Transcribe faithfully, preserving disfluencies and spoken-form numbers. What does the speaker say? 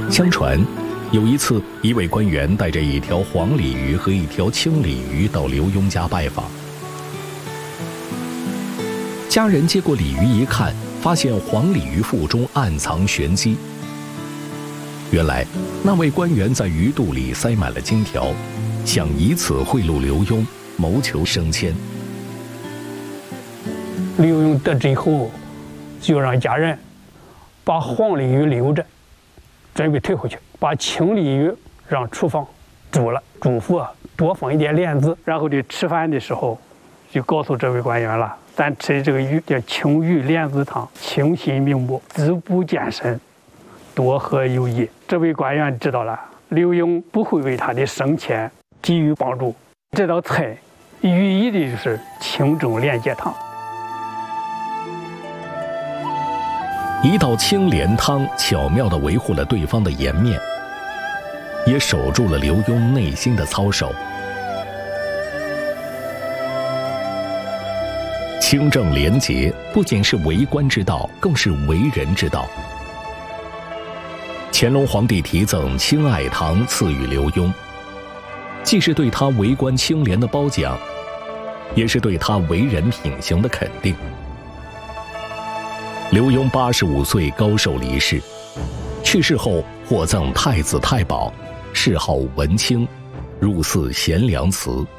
相传，有一次，一位官员带着一条黄鲤鱼和一条青鲤鱼到刘墉家拜访。家人接过鲤鱼一看，发现黄鲤鱼腹中暗藏玄机。原来，那位官员在鱼肚里塞满了金条，想以此贿赂刘墉，谋求升迁。 刘墉得知以后，就让家人把黄鲤鱼留着，准备退回去，把青鲤鱼让厨房煮了，嘱咐多放一点莲子，然后就吃饭的时候，就告诉这位官员了。咱吃的这个鱼叫青鱼莲子汤，清心明目，滋补健身，多喝有益。这位官员知道了，刘墉不会为他的升迁给予帮助。这道菜寓意的就是清正廉洁汤。 一道清廉汤巧妙地维护了对方的颜面，也守住了刘墉内心的操守。清正廉洁不仅是为官之道，更是为人之道。乾隆皇帝题赠清爱堂赐予刘墉，既是对他为官清廉的褒奖，也是对他为人品行的肯定。刘墉八十五岁高寿离世，去世后获赠太子太保，谥号文清，入祀贤良祠。